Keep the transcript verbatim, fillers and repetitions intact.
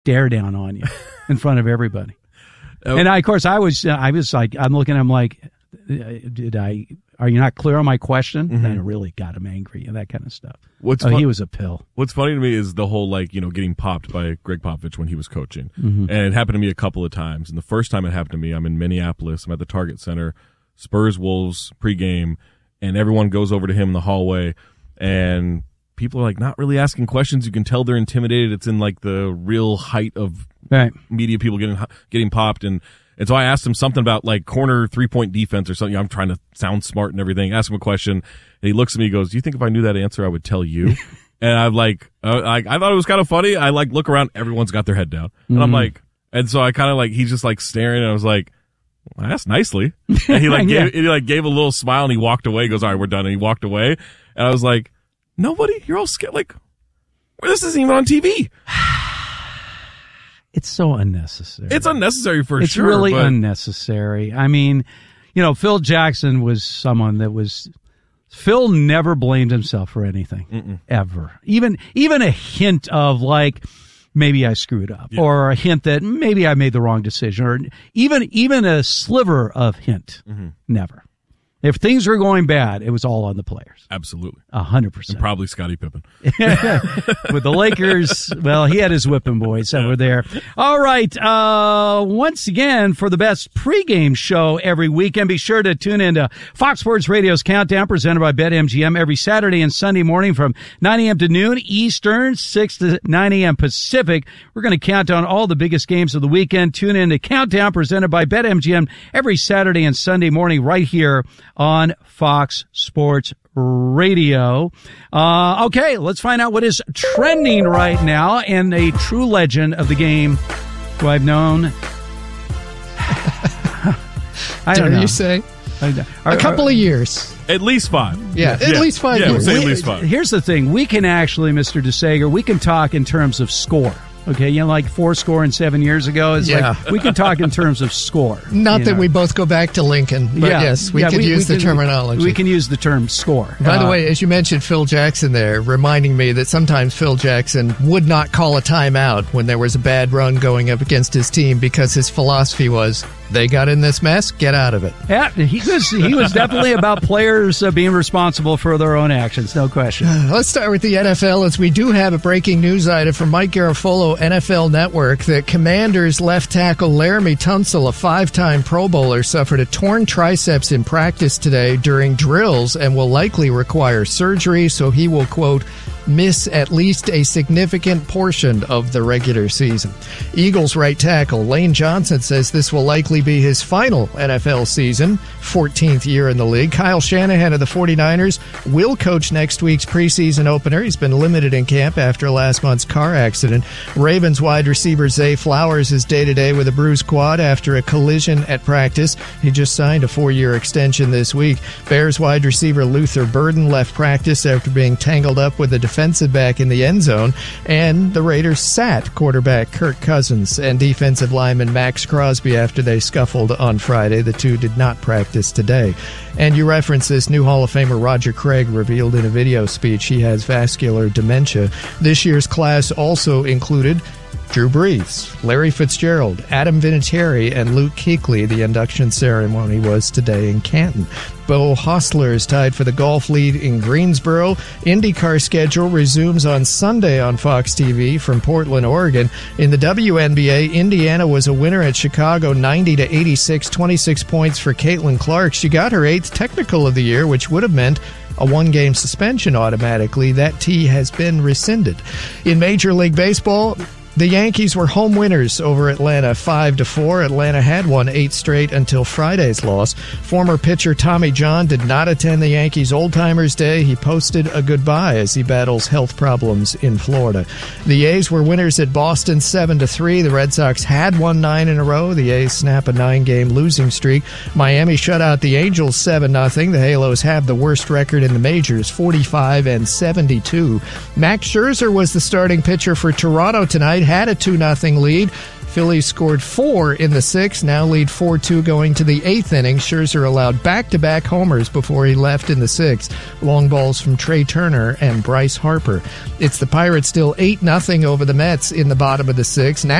stare down on you in front of everybody. Oh. And I, of course, I was, I was like, I'm looking at him like, did I, are you not clear on my question? Mm-hmm. And it really got him angry and that kind of stuff. What's oh, fun- he was a pill. What's funny to me is the whole, like, you know, getting popped by Greg Popovich when he was coaching. Mm-hmm. And it happened to me a couple of times. And the first time it happened to me, I'm in Minneapolis. I'm at the Target Center, Spurs Wolves pregame, and everyone goes over to him in the hallway. And people are, like, not really asking questions. You can tell they're intimidated. It's in, like, the real height of right. media people getting getting popped. And, and so I asked him something about, like, corner three-point defense or something. I'm trying to sound smart and everything. Ask him a question. And he looks at me and goes, do you think if I knew that answer, I would tell you? And I'm like, uh, I, I thought it was kind of funny. I like look around, everyone's got their head down. And Mm-hmm. I'm like, and so I kind of like, he's just like staring, and I was like, well, that's nicely. And he like, yeah. gave, he like gave a little smile and he walked away. He goes, all right, we're done. And he walked away. And I was like, nobody, you're all scared. Like, well, this isn't even on T V. It's so unnecessary. It's unnecessary for it's sure. It's really but... unnecessary. I mean, you know, Phil Jackson was someone that was, Phil never blamed himself for anything, Mm-mm. ever. Even even a hint of like, maybe I screwed up, yeah. or a hint that maybe I made the wrong decision, or even even a sliver of hint. Mm-hmm. Never. If things were going bad, it was all on the players. Absolutely. A hundred percent. And probably Scottie Pippen. With the Lakers, well, he had his whipping boys that were there. All right. Uh, once again, for the best pregame show every weekend, be sure to tune in to Fox Sports Radio's Countdown, presented by BetMGM, every Saturday and Sunday morning from nine a.m. to noon Eastern, six to nine a.m. Pacific. We're going to count down all the biggest games of the weekend. Tune in to Countdown, presented by BetMGM, every Saturday and Sunday morning right here on Fox Sports Radio. Uh, okay, let's find out what is trending right now. And a true legend of the game who I've known. I Dare don't know. you say? Are, a couple of years. At least five. Yeah, at yeah. least five yeah, years. We'll say we, at least five. Here's the thing. We can actually, Mister DeSager, we can talk in terms of score. Okay, you know, like four score and seven years ago. It's Yeah. like we can talk in terms of score. Not you that know. we both go back to Lincoln, but Yeah. yes, we Yeah, could use the can- terminology. We can use the term score. By the Uh, way, as you mentioned Phil Jackson there, reminding me that sometimes Phil Jackson would not call a timeout when there was a bad run going up against his team because his philosophy was, they got in this mess, get out of it. Yeah, he was he was definitely about players uh, being responsible for their own actions, no question. Let's start with the N F L, as we do have a breaking news item from Mike Garafolo, N F L Network, that Commanders left tackle Laramie Tunsil, a five-time Pro Bowler, suffered a torn triceps in practice today during drills and will likely require surgery, so he will, quote, miss at least a significant portion of the regular season. Eagles right tackle Lane Johnson says this will likely be his final N F L season, fourteenth year in the league. Kyle Shanahan of the 49ers will coach next week's preseason opener. He's been limited in camp after last month's car accident. Ravens wide receiver Zay Flowers is day-to-day with a bruised quad after a collision at practice. He just signed a four-year extension this week. Bears wide receiver Luther Burden left practice after being tangled up with a defensive back in the end zone. And the Raiders sat quarterback Kirk Cousins and defensive lineman Max Crosby after they scuffled on Friday. The two did not practice today. And you referenced this, new Hall of Famer Roger Craig revealed in a video speech he has vascular dementia. This year's class also included Drew Brees, Larry Fitzgerald, Adam Vinatieri, and Luke Kuechly. The induction ceremony was today in Canton. Bo Hostler is tied for the golf lead in Greensboro. IndyCar schedule resumes on Sunday on Fox T V from Portland, Oregon. In the W N B A, Indiana was a winner at Chicago, ninety to eighty-six, twenty-six points for Caitlin Clark. She got her eighth technical of the year, which would have meant a one-game suspension automatically. That T has been rescinded. In Major League Baseball, the Yankees were home winners over Atlanta, five to four. Atlanta had won eight straight until Friday's loss. Former pitcher Tommy John did not attend the Yankees Old Timers Day. He posted a goodbye as he battles health problems in Florida. The A's were winners at Boston, seven to three. The Red Sox had won nine in a row. The A's snap a nine-game losing streak. Miami shut out the Angels seven nothing. The Halos have the worst record in the majors, forty-five and seventy-two. Max Scherzer was the starting pitcher for Toronto tonight. Had a two nothing lead. Phillies scored four in the sixth, now lead four two going to the eighth inning. Scherzer allowed back-to-back homers before he left in the sixth. Long balls from Trey Turner and Bryce Harper. It's the Pirates still eight nothing over the Mets in the bottom of the sixth. Now